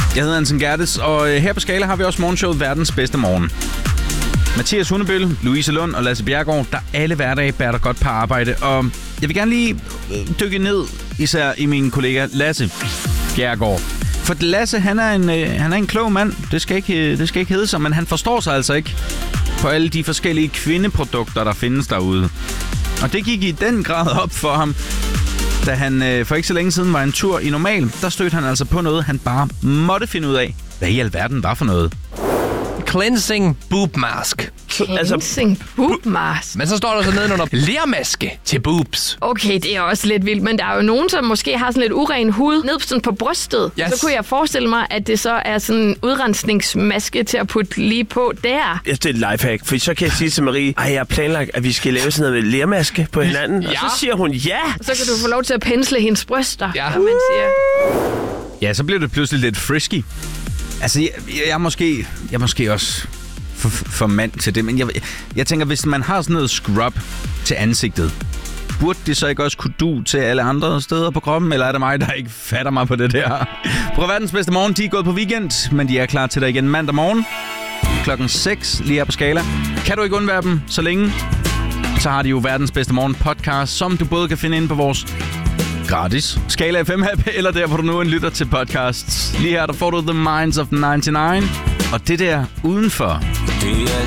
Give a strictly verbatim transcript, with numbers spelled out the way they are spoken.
Jeg hedder Anton Gerdes, og her på Skala har vi også morgenshowet Verdens Bedste Morgen. Mathias Hundebøl, Louise Lund og Lasse Bjerregaard, der alle hverdage bærer der godt på arbejde. Og jeg vil gerne lige dykke ned, især i min kollega Lasse Bjerregaard. For Lasse, han er en, øh, han er en klog mand. Det skal ikke, det skal ikke hedde sig, men han forstår sig altså ikke på alle de forskellige kvindeprodukter, der findes derude. Og det gik i den grad op for ham, da han øh, for ikke så længe siden var en tur i Normal. Der stødte han altså på noget, han bare måtte finde ud af, hvad i alverden var for noget. Cleansing boob mask. Cleansing altså, boob mask. Men så står der så nedenunder lermaske til boobs. Okay, det er også lidt vildt, men der er jo nogen, som måske har sådan lidt uren hud ned sådan på brystet. Yes. Så kunne jeg forestille mig, at det så er sådan en udrensningsmaske til at putte lige på der. Ja, det er et lifehack, for så kan jeg sige til Marie, ej, jeg har planlagt, at vi skal lave sådan noget med lermaske på hinanden. Ja. Og så siger hun ja. Så kan du få lov til at pensle hendes bryster, ja. som man siger. Ja, så blev det pludselig lidt frisky. Altså, jeg, jeg er måske, jeg er måske også for, for mand til det, men jeg, jeg tænker, hvis man har sådan noget scrub til ansigtet, burde det så ikke også kunne du til alle andre steder på kroppen, eller er det mig, der ikke fatter mig på det der? På Verdens Bedste Morgen, de er gået på weekend, men de er klar til dig igen mandag morgen klokken seks lige her på Skala. Kan du ikke undvære dem så længe, så har de jo Verdens Bedste Morgen podcast, som du både kan finde inde på vores gratis Skala F M-app, eller der, hvor du nu lytter til podcasts. Lige her, der får du The Minds of nioghalvfems, og det der udenfor. Det er